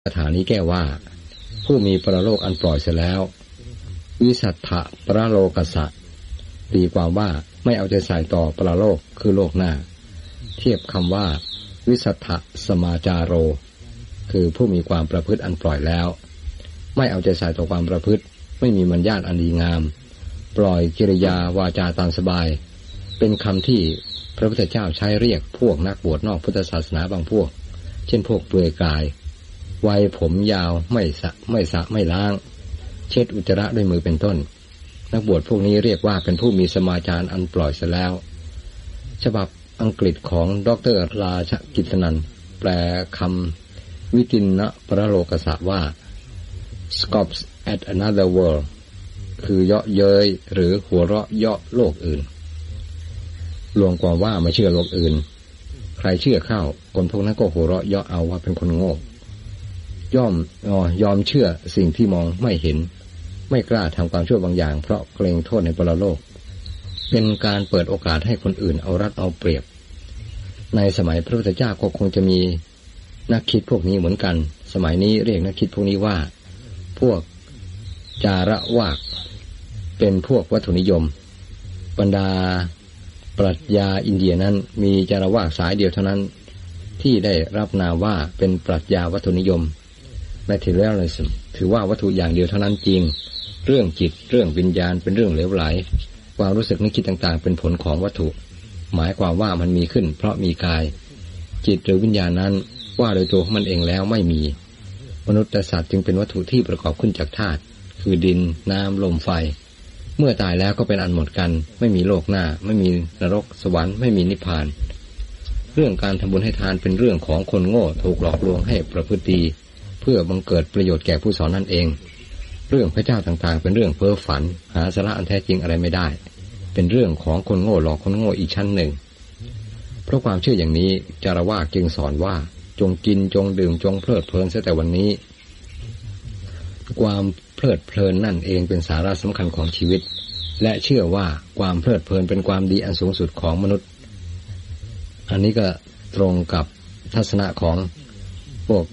คาถานี้แก้ว่าผู้มีปรโลกอันปล่อยเสียแล้ววิสัทธะปรโลกัสสะตีความว่าไม่เอาใจใส่ต่อปรโลกคือโลกหน้าเทียบคำว่าวิสัทธะสมาจารโรคือผู้มีความประพฤติอันปล่อยแล้วไม่เอาใจใส่ต่อความประพฤติไม่มีมัญญาตอันดีงามปล่อยกิริยาวาจาตามสบายเป็นคำที่พระพุทธเจ้าใช้เรียกพวกนักบวชนอกพุทธศาสนาบางพวกเช่นพวกเปลือยกายไว้ผมยาวไม่สระไม่ล้างเช็ดอุจจาระด้วยมือเป็นต้นนักบวชพวกนี้เรียกว่าเป็นผู้มีสมาจารอันปล่อยเสียแล้วฉบับอังกฤษของดร.ราชกิตนันท์แปลคำวิตินนะปรโลกัสสะว่า scoffs at another world คือเยาะเย้ยหรือหัวเราะเยาะโลกอื่นรวมความว่าไม่เชื่อโลกอื่นใครเชื่อเข้าคนพวกนั้นก็หัวเราะเยาะเอาว่าเป็นคนโง่ยอมเชื่อสิ่งที่มองไม่เห็นไม่กล้าทำความชั่วบางอย่างเพราะเกรงโทษในปรโลกเป็นการเปิดโอกาสให้คนอื่นเอารัดเอาเปรียบในสมัยพระพุทธเจ้าก็คงจะมีนักคิดพวกนี้เหมือนกันสมัยนี้เรียกนักคิดพวกนี้ว่าพวกจาระวากเป็นพวกวัตถุนิยมบรรดาปรัชญาอินเดียนั้นมีจาระวากสายเดียวเท่านั้นที่ได้รับนามว่าเป็นปรัชญาวัตถุนิยมmaterialism ถือว่าวัตถุอย่างเดียวเท่านั้นจริงเรื่องจิตเรื่องวิญญาณเป็นเรื่องเหลวไหลความรู้สึกนึกคิดต่างๆเป็นผลของวัตถุหมายความว่ามันมีขึ้นเพราะมีกายจิตหรือวิญญาณนั้นว่าโดยตัวของมันเองแล้วไม่มีมนุษย์และสัตว์จึงเป็นวัตถุที่ประกอบขึ้นจากธาตุคือดินน้ำลมไฟเมื่อตายแล้วก็เป็นอันหมดกันไม่มีโลกหน้าไม่มีนรกสวรรค์ไม่มีนิพพานเรื่องการทำบุญให้ทานเป็นเรื่องของคนโง่ถูกหลอกลวงให้ประพฤติดีเพื่อบังเกิดประโยชน์แก่ผู้สอนนั่นเองเรื่องพระเจ้าต่างๆเป็นเรื่องเพ้อฝันหาสาระอันแท้จริงอะไรไม่ได้เป็นเรื่องของคนโง่หลอกคนโง่อีกชั้นหนึ่งเพราะความเชื่ออย่างนี้จารวาสจึงสอนว่าจงกินจงดื่มจงเพลิดเพลินเสียแต่วันนี้ความเพลิดเพลินนั่นเองเป็นสาระสำคัญของชีวิตและเชื่อว่าความเพลิดเพลินเป็นความดีอันสูงสุดของมนุษย์อันนี้ก็ตรงกับทัศนะของพวก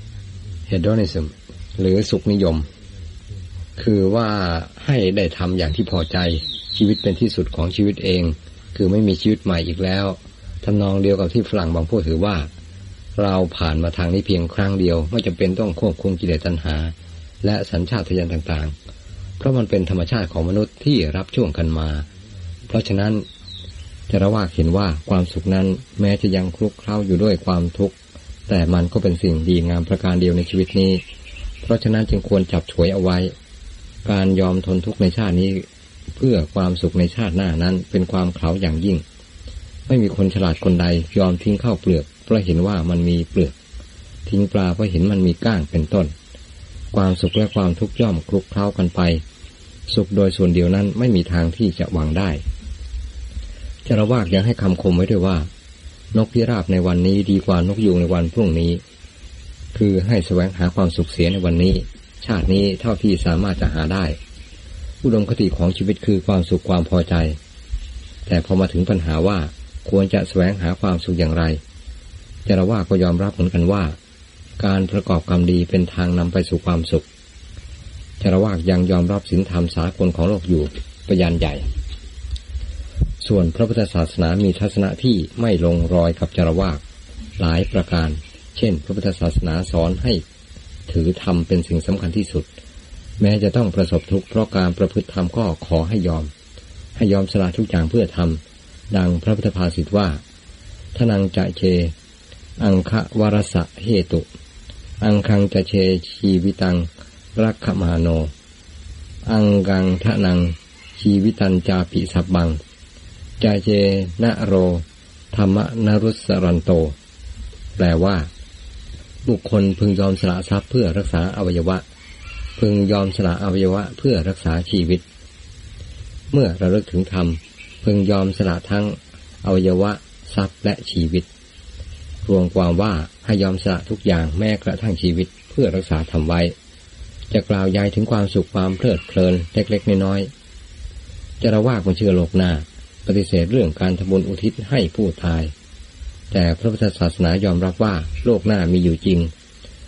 hedonism หรือสุขนิยมคือว่าให้ได้ทำอย่างที่พอใจชีวิตเป็นที่สุดของชีวิตเองคือไม่มีชีวิตใหม่อีกแล้วทำนองเดียวกับที่ฝรั่งบางพวกถือว่าเราผ่านมาทางนี้เพียงครั้งเดียวไม่จำเป็นต้องควบคุมกิเลสตัณหาและสัญชาตญาณต่างๆเพราะมันเป็นธรรมชาติของมนุษย์ที่รับช่วงกันมาเพราะฉะนั้นจารวาสเห็นว่าความสุขนั้นแม้จะยังคลุกเคล้าอยู่ด้วยความทุกข์แต่มันก็เป็นสิ่งดีงามประการเดียวในชีวิตนี้เพราะฉะนั้นจึงควรจับฉวยเอาไว้การยอมทนทุกข์ในชาตินี้เพื่อความสุขในชาติหน้านั้นเป็นความเขลาอย่างยิ่งไม่มีคนฉลาดคนใดยอมทิ้งข้าวเปลือกเพราะเห็นว่ามันมีเปลือกทิ้งปลาเพราะเห็นมันมีก้างเป็นต้นความสุขและความทุกข์ย่อมคลุกเคล้ากันไปสุขโดยส่วนเดียวนั้นไม่มีทางที่จะหวังได้จารวาสยังให้คำคมไว้ด้วยว่านกพิราบในวันนี้ดีกว่านกยูงในวันพรุ่งนี้คือให้แสวงหาความสุขเสียในวันนี้ชาตินี้เท่าที่สามารถจะหาได้อุดมคติของชีวิตคือความสุขความพอใจแต่พอมาถึงปัญหาว่าควรจะแสวงหาความสุขอย่างไรจารวาสก็ยอมรับเหมือนกันว่าการประกอบกรรมดีเป็นทางนำไปสู่ความสุขจารวาสยังยอมรับศีลธรรมสากลของโลกอยู่ประยานใหญ่ส่วนพระพุทธศาสนามีทัศนะที่ไม่ลงรอยกับจารวาสหลายประการเช่นพระพุทธศาสนาสอนให้ถือธรรมเป็นสิ่งสำคัญที่สุดแม้จะต้องประสบทุกข์เพราะการประพฤติธรรมก็ขอให้ยอมสละทุกอย่างเพื่อธรรมดังพระพุทธภาษิตว่าทนังจะเชอังคะวรสะเหตุอังคังจะเชชีวิตังรักขมาโนอังกังทนังชีวิตันจาปิสับบังจาเจนะโรธรรมนรุสรันโตแปลว่าบุคคลพึงยอมสละทรัพย์เพื่อรักษาอวัยวะพึงยอมสละอวัยวะเพื่อรักษาชีวิตเมื่อระลึกถึงธรรมพึงยอมสละทั้งอวัยวะทรัพย์และชีวิตรวมความว่าให้ยอมสละทุกอย่างแม้กระทั่งชีวิตเพื่อรักษาธรรมไว้จะกล่าวย้ายถึงความสุขความเพลิดเพลินเล็กๆน้อยๆจารวาสไม่เชื่อโลกหน้าปฏิเสธเรื่องการทำบุญอุทิศให้ผู้ตายแต่พระพุทธศาสนายอมรับว่าโลกหน้ามีอยู่จริง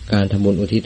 การทำบุญอุทิศ